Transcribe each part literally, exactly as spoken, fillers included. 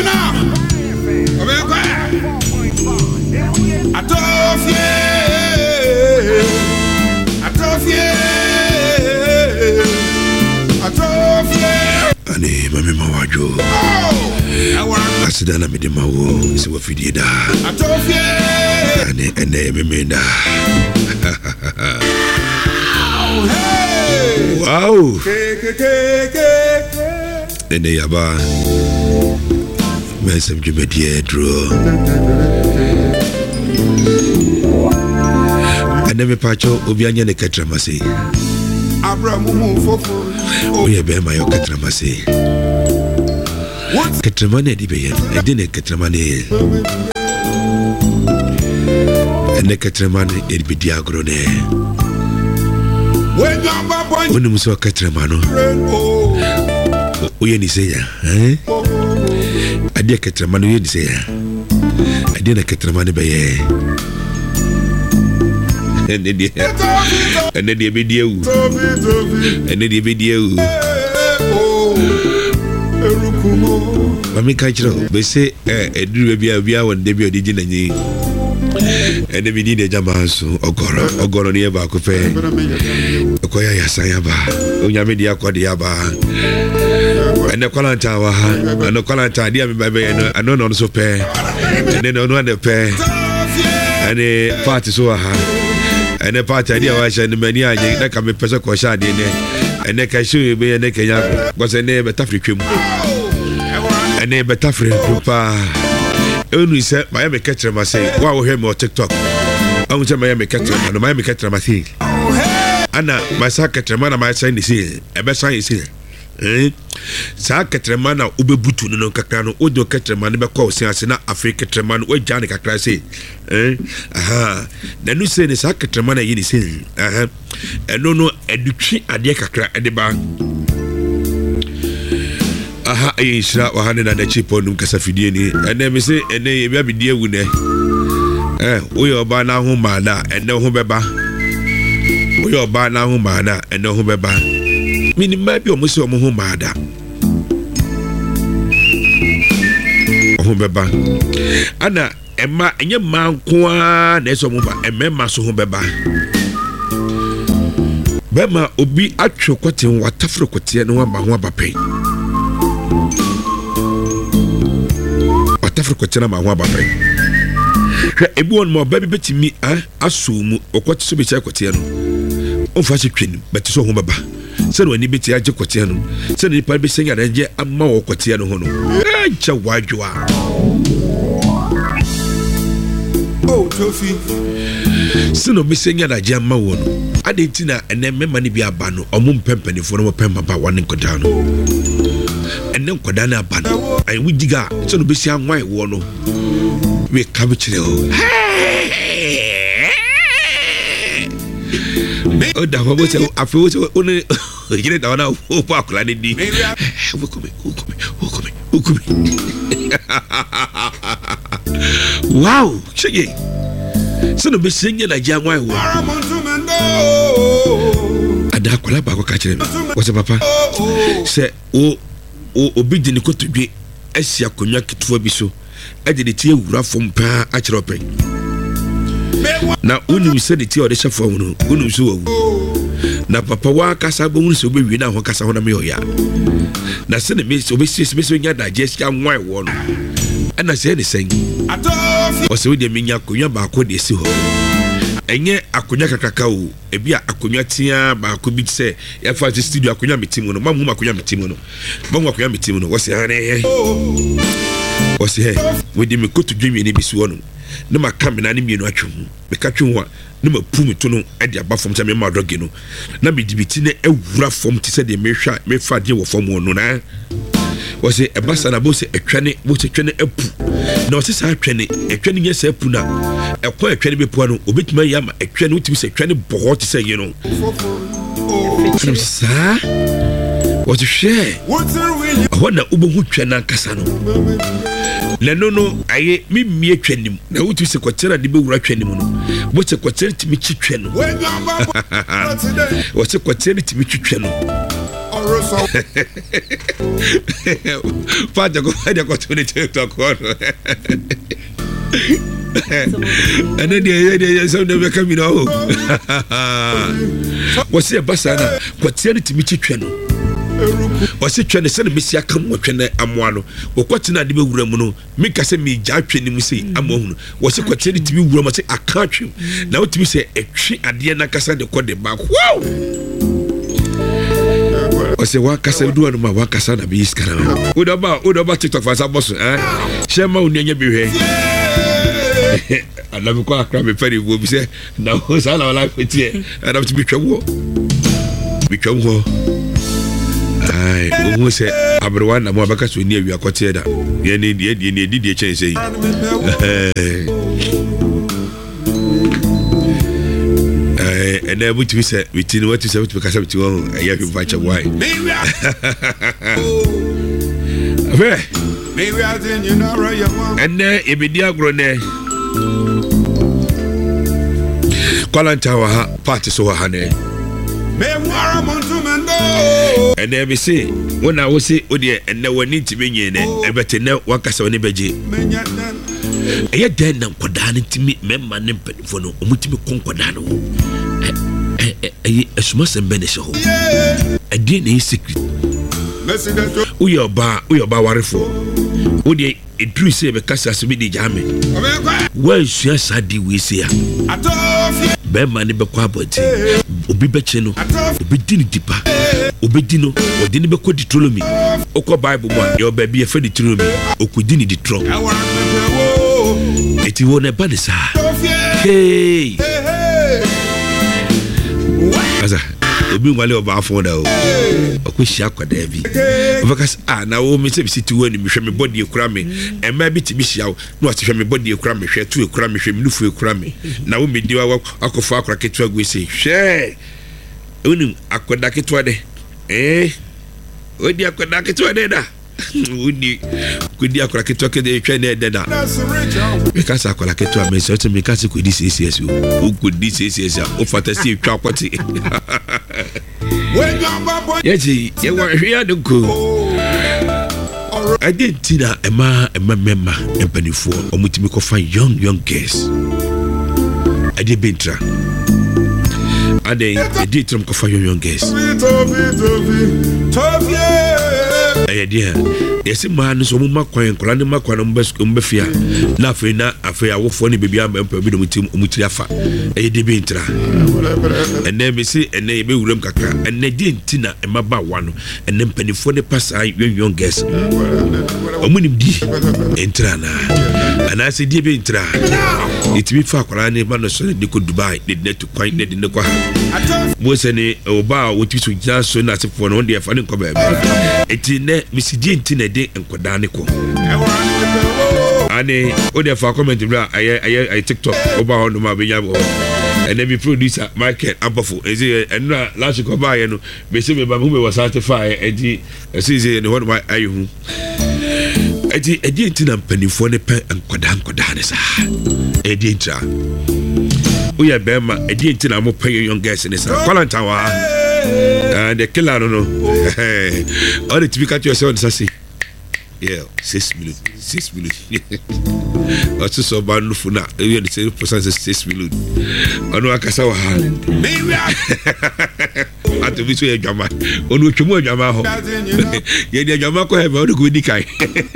now. Atofie, Atofie, Atofie. Ani mami mawajo. Asidana mi de mawo se wa fidie da. Atofie. Ani ene me menda. Wow. Ene yaba. Mesem jumedie dro. Ene me pacho obi anya ne katramase. Abramu fofo. Oye be ma yo katramase. Katramane di be yen. Ede ne katramane. Ene katramane e bi diagro ne. When you saw Catramano, oh, you say, eh? I did Catramano, you say, I did a Catramani bay. And then the and then the video, and then the video. Mammy Kachro, they say, a drew be a via when they be a digit. And then we need a jamaso, Ogoro, Ogoro near Bacofe, Okoya Sayaba, Unyamedia Quadiaba, and the Colanta, and the Colanta, dear baby, and I don't also pay, and then on the pay, and a party so high, and a party idea was and the many that can be person quashad in there, and they can show you be a neck was a neighbor Tafricum, a neighbor Tafri, only said Miami catcher must say, wow, him or TikTok. I was a Miami catcher, and Miami catcher must say, Anna, my secretary man, my sign is here, a best sign is here. Eh? Secretary man, Ubebutu, no Cacano, Udo catcher man, never call Sina Africa Treman, where Johnny Cacra say. Eh? Aha. Then you say the secretary man, you say, aha. And no, no, and you treat a dear Cacra at the bank. Aha, Isha, one hundred and the cheap on Casafidini, and then we say, and then you be dear with it. Eh, we are by now, Humana, and no Humeba. We are by now, Humana, and no Humeba. Meaning, maybe almost your Humada. Humeba. Anna, Emma, and your man, Quan, there's a woman, and Memma so Humeba. Bema, Obi, actual quoting what Tafro quotian, no one by one pay. Africa chana ma wa babai hwe ebi won mo baby betimi ah asumu okwati so be cha kwati no on fa twetwani beti so ho baba se no ani beti age kwati no se no nipa be senya na je amma wo kwati no ho no echa wadwa oh tofi se no be senya na je amma wo no adenti na ene mema ni bi aba no omo mpempanifo no pempa ba wane koda no and then Kodana Ban, I would dig out, so to be young white one. We come to the oh, that was I feel only get it on our park like it. Who come, who come, who come, who come. Wow, Shaggy. So to be singing like young white one. And that Kolaba catch him. What's a papa? Say, oh. O obi de ne kotodwe asia konwa ketwa bi so ade de tie wura fom pa a kire open na unu se de tie o de chefo no unu so wu na papa wa kasa bo unu so be wi na ho kasa ho na me oya na se ne me so be se me so nya da je sia nwan wo no ana se ne sen o se we de menya konwa ba ko de si ho enye akonya kakaka o ebi akonya tia ba ko bi se ya fa studio akonya metimu no mamu akonya metimu no mamu akonya metimu no wose ha ne wose he we di me kotu dwemi ne bi si wono ne makam na ne mienu atwum me ka twum ne mapum to no e de aba fom se me ma doge no na me dibiti ne ewura fom ti se de me hwa me fa de wo fom no na wose e basa na bo se etwane bo se twene apu na wose sa atwane etwane nye se apu na e kwa etwane be pu no obetuma ya ma etwane utimi se etwane bo ti se yi no oh sa wose hwe wona ubo hu twana kasa no le no no aye mi mi etwanim na utimi se kwatera de be wura twanim no bo se kwatera timi twitwe no wose kwatera timi twitwe no Father, go ahead and go to the TikTok. And then the some never coming out. What's your basana? What's your to meet you channel? Was it trying to send a Missia come what can Amwano? Or what's not the Ramuno? Make us a me Japin, you say, Amon. Was it quoted to be Roma? I can't you. Now to be say a tree at the end of Cassandra called the back. Wow! I say, what Cassa do on my one Cassandra be scanner? What about what about TikTok for some boss? Eh? Shema Unia be here. I love quite a crabby penny will be say, now who's all our life with you? And I'm to be trouble. Become war. Ai, who say Abrawan na mo baka so ni awia kote da. Ye ni ye ni di di chen sei. Eh, and then we say we tin what to say to because to one ya fi bacha why. Abe. Maybe I didn't you know right your mom. And then e be dia gro ne. Kwalanta wa ha party so ha ne. And then we say, when I was say, oh dear, and now we need to be in it, and better now, what can I be? I had then now, Quadani to meet member named for no Mutimi Conquadano. A smuss and benisho. A D N A secret. We are bar, we are bar for. Oh dear, it drew say because as we did jammy. Well, she said, we see. Bema ni bekwa boti obi becheno obi dini dipa obi dino odini beko ditrolomi okọ bible mo e oba bi e fe ditrolomi okudini ditro eti wona ba ni sa hey asa obi ngwale oba afọ da o okwhia kwada bi because ah na wo me se bisitu wani me hwe me body ekura me e ma bi ti bi hia wo na wo ti hwe me body ekura me hwe tu ekura me hwe me nufu ekura me na wo me di wa akofo akora ketu agwese hwe oni akoda ketu de eh odi akoda ketu de da odi kudi akora ketu kede hwe ne de da because akoda ketu a me so to me kasi kudi C C S o kudi C C S o fatasi twa kwati Yaji, you were here to go. I didn't see that Emma and my member and penny for or Mutimiko find young, young girls. I did Bintra. I did some for young girls. I dear, there's a man so much coin, Colonel Macquan, Umbefia, laughing at a fair wolf funny baby, I'm a bit of Mutiafa. I did Bintra. And then we see a name room kaka, and they didn't tina and my one, and then penny for the pass I young guest. Omunim di entrana. And I said, dear Bintra, it's me for Colonel Manoson, they could Dubai, they net to quite net in the car. Was any Oba, what you should just so not for one day, funny come back. It's in there, Missus Jintin a day and Quadanico. And oh, therefore, comment I I TikTok over on my Binyabo. And then we producer Michael Amperful. Is it and last you come by and we see me, but who was certified and he sees it and what my are you? I didn't know penny for the pen and Quadan Quadanis. I didn't. We are Bema, I didn't know I'm paying young guests in this Tower. And the killer, I don't know. All the typical to yourself, Sassy. Yeah, six minutes, six minutes. Also, so bad no for now. We are the same person as six minutes. I know I can say, maybe I have to be so a drama. On which you more drama. Yeah, the drama can have all the good guy.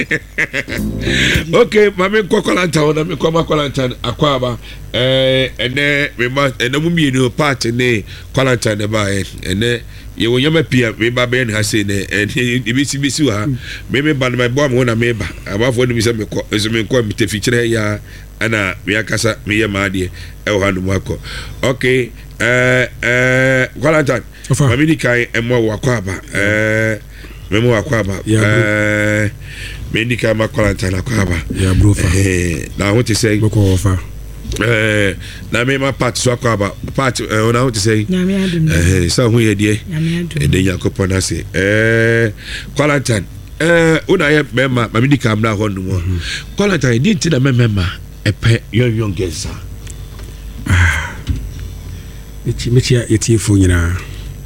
Okay, Mammy Cocolantan, I'm a Comacolantan, Aquaba, and then we must, and then we do part in the Colantan about and then. You will never appear, maybe Ben has seen it, and he B C her. Maybe by my bomb when I made above what we said, as a man called me to feature ya, and a Miakasa, Mia Madi, Elhan Marco. Okay, uh, uh, Valentine, Medica and more Wakwaba, uh, Memo Aquaba, uh, Medica Macolantana Aquaba, yeah, bro. Now, what you say? Eh, na me ma part so akwa part eh ona what to say eh so hu ye die e de yakopon ase eh quarantine eh una ye mema ma medical na ho no mo quarantine di ti na mema e pe young young girls ah echi mechi eti fo nyina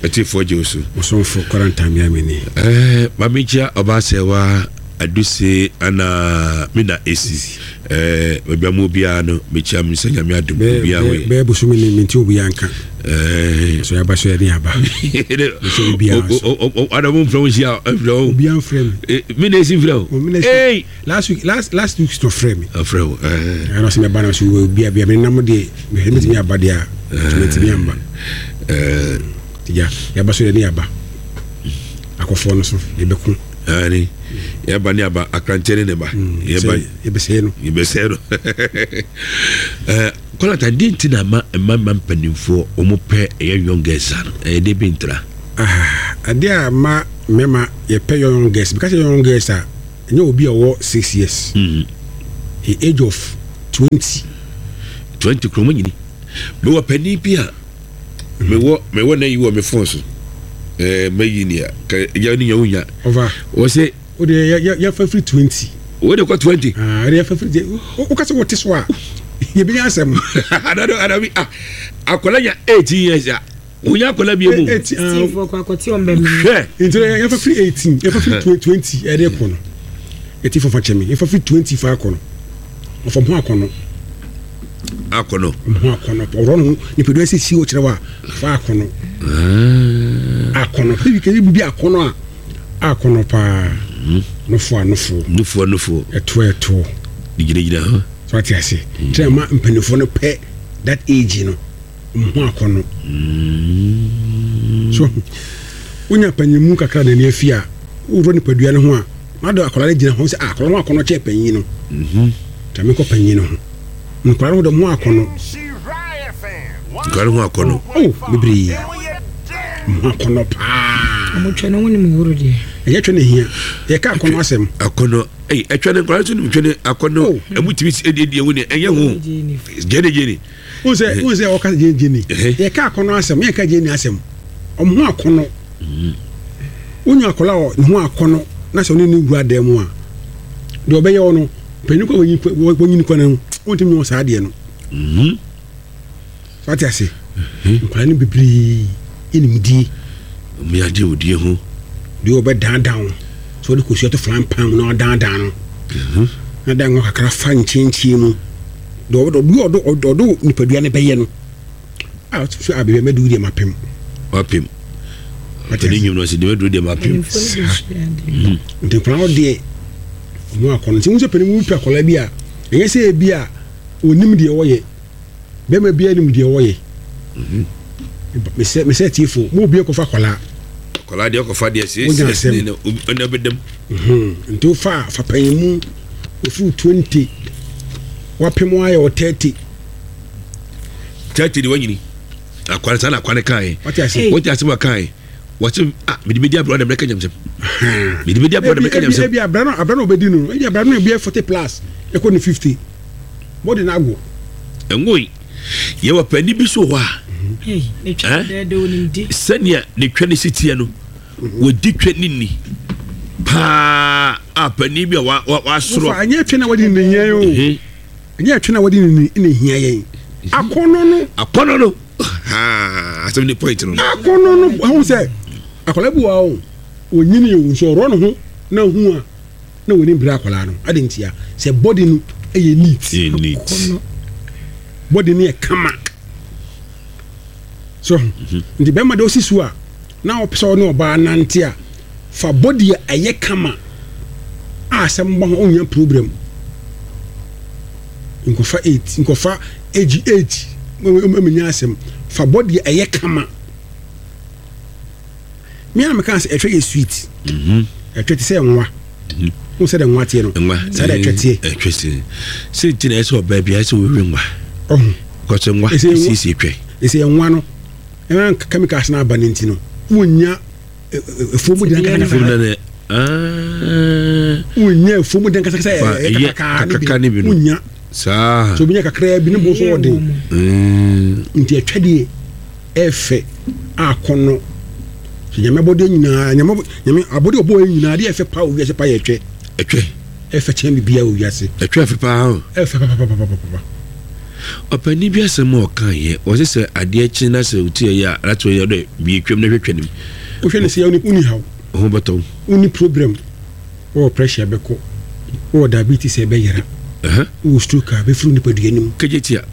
ati for Josu so for quarantine ya meni eh mamicha obasewa aduse ana mina esi eh bia mo bia no mecha msenya me adum bia we be bo so me minti obi anka eh so ya ba so ya ni aba so bia o adamu from here obi an frame mina esi frame hey last week last last week to frame a frame eh I know se me ba na so bia bia me nam de me me aba dia me ti amba eh ya ya ba so ya ni aba akofo no so e be ku ani ya ba ni aba akrantene ne ba ya ba e be se no e be se no eh kola ta dinti na ma ma mpanimfo omo pe e youngest ano e de bintra ah ade a ma mema ye pe youngest because youngest a enye obi owo six years mm the age of twenty twenty kromo nyini me wo pani bia me wo me wo na yi wo me phone so eh mayinia ka ya ni nyawunya over wo se o de ya ya fa free twenty wo de ko twenty ah ya fa free o ka se wo teso a ye bi ansem adado adabi ah akola ya eighteen years a unya akola bi emu sixteen for kwakoti on be me into ya fa free eighteen ya fa free twenty e de ko no eti for fa chemi ya fa free twenty fa ko no of mo akono akono mo akono oro no ni pedo esi si o kire wa fa akono ah akono bi ke bi akono a akono pa no fo no fo no fo no fo eto eto digire gire ha so ati ase tema mpanifo no pe that age no mo akono so unya panyimu kakra na ne afia uro ni padua ne ho a mado akola ne gina ho se akola mo akono che panyi no mhm tame ko panyi no nkwara ho de mo akono nkwara ho akono oh bibri mo akono pa mo twa no woni mo woro de e twa ne hia ye ka akono asem akono eh etwa ne nkwara so ni twa ne akono emutimi edi edi woni enye ho gene gene o se o se o ka gene gene ye ka akono asem ye ka gene asem o mo akono onyu akola o ho akono na so ni ni gu adem a de obeye ono penyu ko wonyi wonyi ko na ontimi o sa de no mhm fati ase nkwara ni bibri inimdi mi ade odie ho de obe down down so de ko so to flan pam no down down mhm na da ngo kakra fa nchenchi mu do do do do do ni padua ne beye no ah so abebe medu de mapem mapem atene nyum no se de medu de mapem nte plan de mo akono ti mo se peni mu twa kola bi a enye se bi a onim de woye be ma bi anim de woye mhm me se me se tifo mo bi ko fa kola kola de ko fa de se se ne na bedem mhm nte fa fa panimu ofu twenty wapemo ayo thirty thirty de wanyini akwara sana akwara kai wati ase wati ase ma kai wati ah me di media bro na meka nyamsem me di media bro na meka nyamsem e bi abrano abrano obedi no e bi abrano e bi forty plus e ko ni fifty body na go engoi ye wa pani bi so wa hey ne twa de de woni ndi sania ne twani sitie no wodi twani ni pa a pani bi wa wa soro fa anya twena wadi ni hia yo anya twena wadi ni ni hia yen akono no akono no ha asem ni point no akono no ho se akola bu wa o onyini o so ro no ho na hu a na woni bra akola no ade ntia se body no e neat e neat body no e kama so ndi be ma do sisu a na opso no oba nantia fa body aye kama asem ba ho onya problem inkofa eight inkofa age age menya asem fa body aye kama me am kan say etwe ye sweet mhm etwe ti say nwa who said nwa tie no say da etwe tie etwe tie say tina eso oba bia say we nwa oh ko say nwa si si etwe e say nwa no e man chemicals na aba nti no wonya fomu de kan fomu de ah wonya fomu de kan say kakaka ni bi wonya sa so binya kakra bi ne bo so wode mm nti etwe de efe akono nyame body nyina nyame nyame abodi obo nyina de efe pa owi ase pa ye etwe etwe efe chen bi bia owi ase etwe efe pa efe pa pa pa pa pa opani bi asem o kan ye o se se ade chi na se uti ya rato ye do bi twem na hwetwenim o hwe ne se uni uni haw o bato uni problem o pressure beko o diabetes e be yera eh o stroke be fru ni paduanim kejetia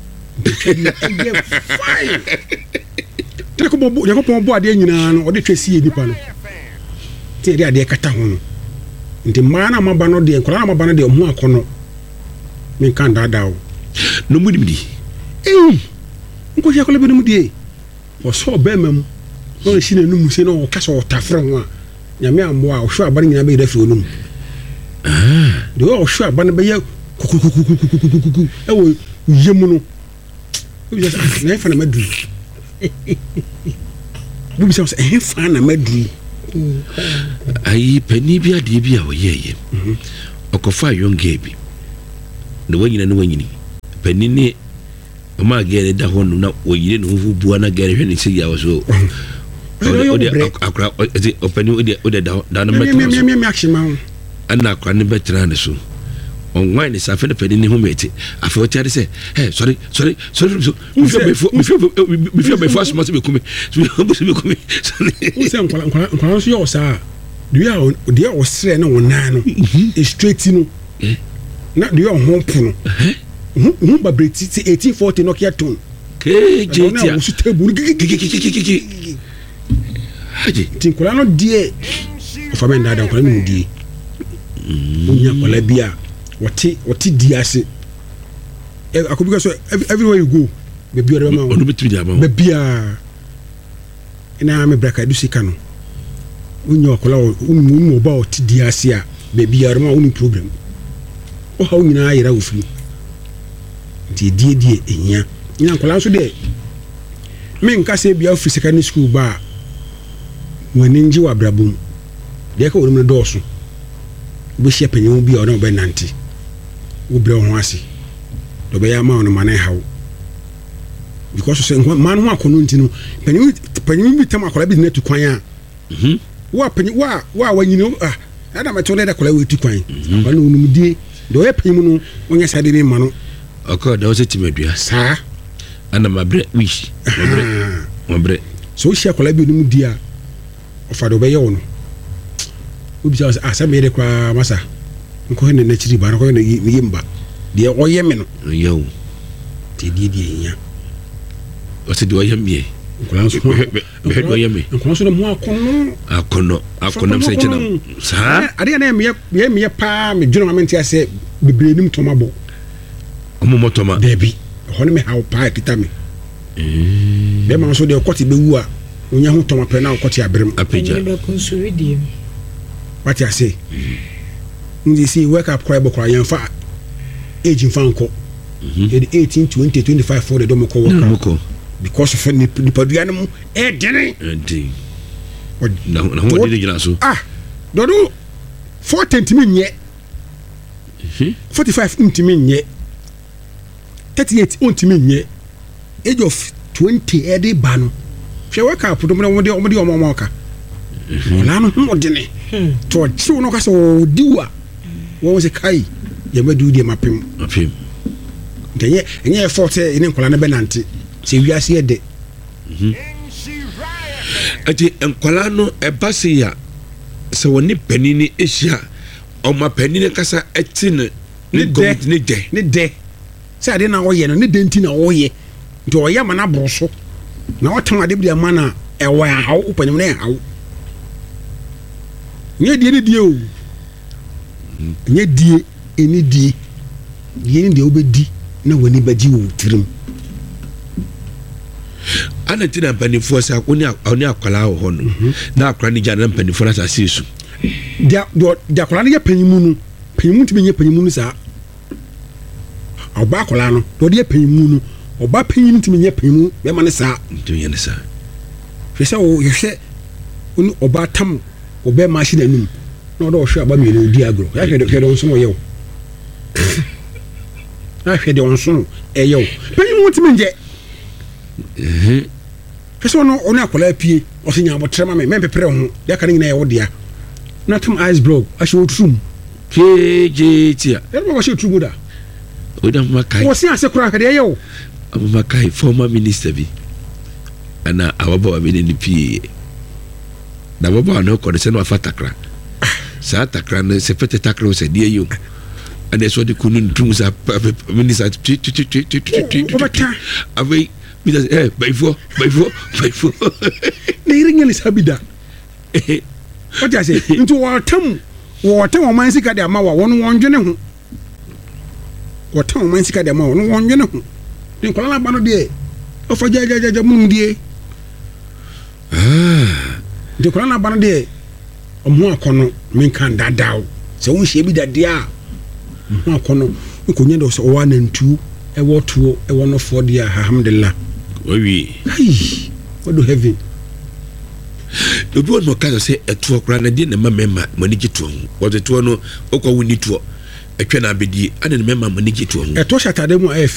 fine teko bo ne ko pon bo ade nyina no o de twesi nipa no te de ade kata ho no nti mana maba no de nkora maba no de ho akono men kan dada o no mudimdi eh nko hia ko lebe no mudie o so be mam no shi na numu se no o kasa o tafre ho a nyame ambo a o hwe aba nyina be da fi onum ah de o hwe aba no be ye kukukukukukukuku e wo yemu no o just na fa na madu bu bi se e fa na madu ayi pani bi ade bi a oyeye okofa yonge bi ne wanyina ne wanyini pani ne o ma gere da honu na oyire ne hu bua na gere hwe ne se ya so o de akra o pani o de o de da da na meto me me me action ma ana akra ne betra ne so on wine is after the penny ni humete after tell say hey sorry sorry sorry me feel me feel me feel my first must be come be come o say nkwala nkwala nkwala so yo sa do ya do ya o sre na wona no e straight no na do ya ho puno hu ba breti eighteen forty Nokia tone ke je ti na so table haji tin kwala no die o fa men dada kwala no die o nya kwala bia Wati wati diase akobika so everywhere you go baby ore ma onu betri dia ba baby a ina me braka du sika no unyo akola unu mu ba wati diase a baby ore ma unu problem o ha unyina ayira ofiri di die die enya ina akola so de me nka se bia ofiri secondary school ba wani nji wa brabum de ka wonu do so bo hia panyin bi o na be nanti wo bre ho ase do be ya ma on mane hawo because so man ho akono ntino panyin panyin bi tam akola bi na tu kwan a mhm wa panyin wa wa wanyini ah ada ma to le da kola we tu kwan ba no num die do ye panyin no onya sade ni ma no akọ da o se timadua sa ana mabre wish mabre mabre so hia kola bi num die a ofa do be ye wono obi sa asa me de kwa masa nko ne na chiri ba na ko ne yimba de oyɛ me no yo te di di nya o se de oyɛ me nkola so be do oyɛ me nkola so mo akono akono akono se chena sa ade na me me me pa me dwuma me ntia se bebre nim tomabo omo motoma de bi ho ne me ha pa kita me eh be ma so de kwoti be wu a onya ho toma pe na kwoti abrem apeja be konsolidie what you say ndi see wake up kwa bokwa yemfa age mfanko mhm eighteen twenty twenty-five for the domo ko work because of the padua no e dene e din na na ho de gina so ah dodo forty mi nye forty-five ntimi nye thirty-eight ntimi nye age of twenty e de ba no hwe wake up do mo de mo de o mo ka wala no ho dene to chiwo no ka so diwa wo se kai ye ma du die mapem mapem denye enye forte ine nkola na benante se wiase ye de mhm ati nkola no e base ya se woni panini ehia o ma panini kasa eti ne ne de ne de ne de se ade na wo ye no ne de nti na wo ye nti o ye ma na broso na o tam ade bi ma na e wa hawo upanim na hawo nye die ne die o nye die eni die die ne de obedi na woni bagi wo tirim ana tina panifo sa oni oni akwala ho no na akwala ni jana panifo na sa sesu dia dia akwala ne panyimu no panyimu ntime nye panyimu no sa oba akwala no do de panyimu no oba panyimu ntime nye panyimu be ma ne sa ntime ne sa hwese o hwese oni oba tam obe ma shi danum na do hwe aba mi no di agro ya hwe hwe do nso no yew na hwe de onso e yew panyimu ntime nje eh hwese no oni akwala pie o se nya abotrema me mempepere ho ya ka ne nyina ye wo dia na tum ice block a show trum keje tia e ba show trum da Oda Makai. Was here, Sakura, Hadeo. Makai, former minister. And our boy in the P A. Na baba no ko de se no afa takra sa takra no se pete takra o se die yo and so de kunu ntum sa minister ave mi da eh baifo baifo baifo ne ringa ni sabida what you say into watam watam o man sika de ama wa won won dwene ho watam o man sika de ama won won dwene ho ni kola na ba no de o fa jajajaja mum die ah de kola na ba no de omo akono men kan dadaw se won hye bi dade a omo akono ko nya do so wa na ntu e wo tuo e wo no fo de alhamdulillah oui ai what do heaven do do no ka se etuo kra na de na mamema mani gituo wo de tuo no okwa woni tuo etwa na abedi ane na mema mani gituo eto shatade mu